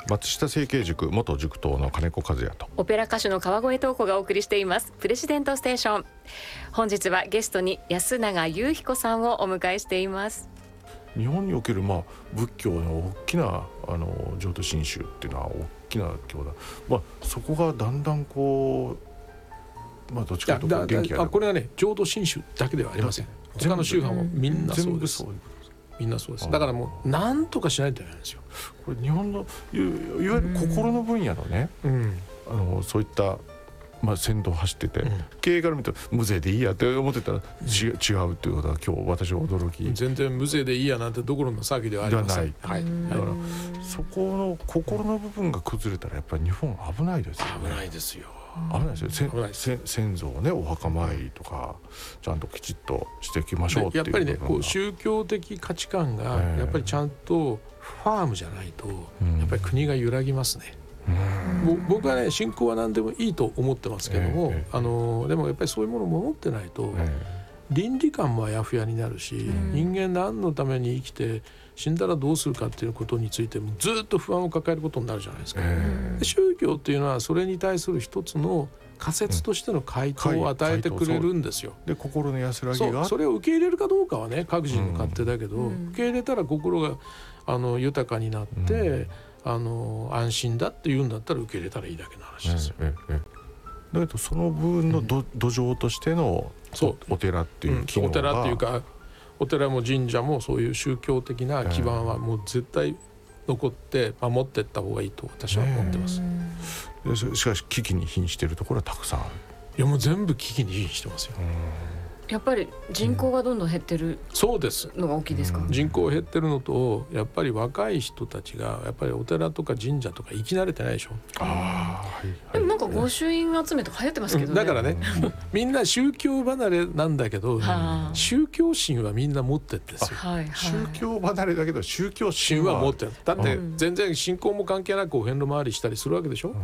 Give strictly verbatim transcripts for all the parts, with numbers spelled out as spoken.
松下政経塾元塾頭の金子和也とオペラ歌手の川越東子がお送りしていますプレジデントステーション。本日はゲストに安永雄彦さんをお迎えしています。 日本における、まあ、仏教の大きなあの浄土真宗っていうのは大きな教団、まあ、そこがだんだんこう、まあ、どっちかというと元気があこれはね浄土真宗だけではありません。他の宗派もみんなそうです。みんなそうです。だからもう何とかしないといけないんですよ。 これ日本のいわゆる心の分野のね、うん、あのそういったまあ、先導を走ってて、うん、経営から見ると無税でいいやって思ってたら、うん、違うっていうことは今日私は驚き。 全然無税でいいやなんてどころの騒ぎではありません。 はい、だからそこの心の部分が崩れたらやっぱり日本危ないですよね。 危ないですよ。 危ないですよ。危ないです。先祖をねお墓参りとかちゃんときちっとしていきましょうっていう。 やっぱりねこう宗教的価値観がやっぱりちゃんとファームじゃないと、やっぱり国が揺らぎますね。僕はね信仰は何でもいいと思ってますけども、えー、あのでもやっぱりそういうものを守ってないと、えー、倫理観もあやふやになるし、うん、人間何のために生きて死んだらどうするかっていうことについてもずっと不安を抱えることになるじゃないですか、えー、で宗教っていうのはそれに対する一つの仮説としての回答を与えてくれるんですよ、 うん、で心の安らぎがそ, それを受け入れるかどうかはね各人の勝手だけど、うん、受け入れたら心があの豊かになって、うんあの安心だって言うんだったら受け入れたらいいだけの話ですよ、ええええ、だけどその部分の 土,、うん、土壌としてのお寺っていう機能が、 うん、お寺っていうかお寺も神社もそういう宗教的な基盤はもう絶対残って守っていった方がいいと私は思ってます、 えー、しかし危機に瀕しているところはたくさんある。 いやもう全部危機に瀕してますよ。 やっぱり人口がどんどん減ってるのが大きいですか？ うん、人口減ってるのとやっぱり若い人たちがやっぱりお寺とか神社とか生き慣れてないでしょ。 あ、 でもなんか御朱印集めとか流行ってますけどね。 だからねみんな宗教離れなんだけど宗教心はみんな持ってるんですよ、 はいはい、 宗教離れだけど宗教心は, は持ってる。だって全然信仰も関係なくお遍路回りしたりするわけでしょ、うん、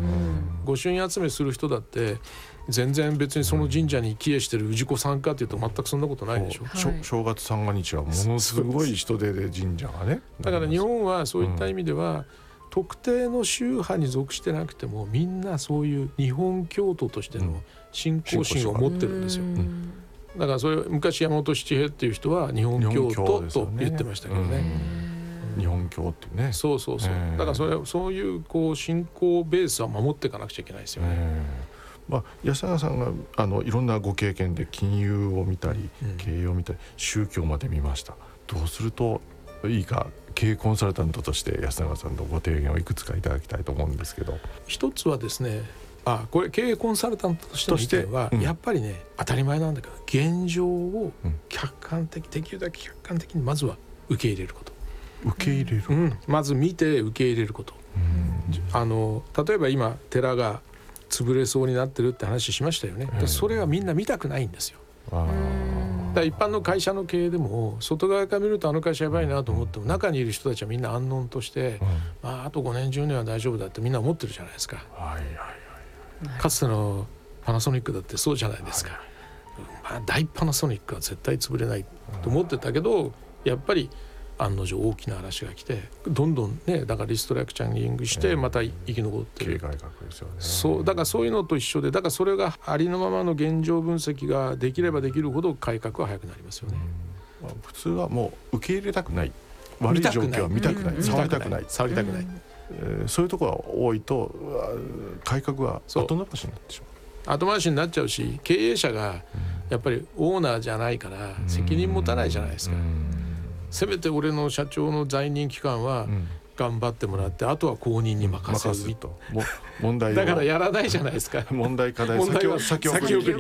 御朱印集めする人だって全然別にその神社に帰依してる氏子さんかっていうと全くそんなことないでしょ、 はい、正月三が日はものすごい人出で神社がね。 だから日本はそういった意味では、うん、特定の宗派に属してなくてもみんなそういう日本教徒としての信仰心を持ってるんですよ、うん、だからそれ昔山本七平っていう人は日本教徒と言ってましたけどね、 日本教っていうね。 そうそうそう、だからそれそういうこう信仰ベースは守っていかなくちゃいけないですよね。 まあ、安永さんがあのいろんなご経験で金融を見たり、うん、経営を見たり宗教まで見ました。どうするといいか経営コンサルタントとして安永さんのご提言をいくつかいただきたいと思うんですけど。 一つはですねあこれ経営コンサルタントとしての意見は、うん、やっぱりね当たり前なんだけど現状を客観的、うん、できるだけ客観的にまずは受け入れること。 受け入れる、 うん、まず見て受け入れること、うん、あの例えば今寺が潰れそうになってるって話しましたよね、うん、それはみんな見たくないんですよ。あだから一般の会社の経営でも外側から見るとあの会社やばいなと思っても、うん、中にいる人たちはみんな安穏として、うんまあ、あとごねんじゅうねんは大丈夫だってみんな思ってるじゃないですか、はいはいはい、かつてのパナソニックだってそうじゃないですか、はいまあ、大パナソニックは絶対潰れないと思ってたけど、やっぱり案の定大きな嵐が来てどんどんねだからリストラクチャリングしてまた生き残ってる、 経営改革ですよね。 そうだからそういうのと一緒で、だからそれがありのままの現状分析ができればできるほど改革は早くなりますよね。 まあ、普通はもう受け入れたくない、悪い状況は見たくない、触りたくない、 触りたくない、 えー、そういうところが多いと改革は後延ばしになってしまう。 後回しになっちゃうし、経営者がやっぱりオーナーじゃないから責任持たないじゃないですか。せめて俺の社長の在任期間は頑張ってもらって、うん、あとは後任に任せると、 問題だからやらないじゃないですか。 問題課題先送り